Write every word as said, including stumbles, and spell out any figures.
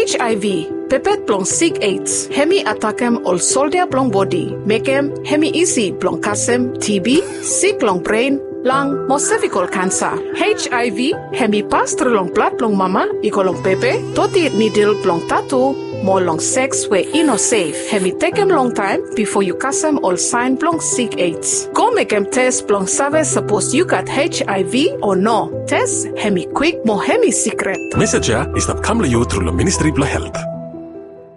H I V, pepet blong sick AIDS, hemi atakem ol soldier blong body, mekem hemi easy blong kasem T B, sick long brain, lung, mo cervical cancer. H I V, hemi pass through long blood long mama, iko long pepe, toti needle blong tattoo, more long sex where ino safe. Hemi take em long time before you kasem all sign blong sick AIDS. Go make em test blong save suppose you got H I V or no. Test hemi quick mo hemi secret. Message is that come to you through the Ministry of Health.